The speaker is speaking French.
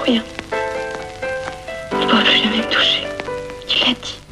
rien. Il ne pourra plus jamais me toucher. Il l'a dit.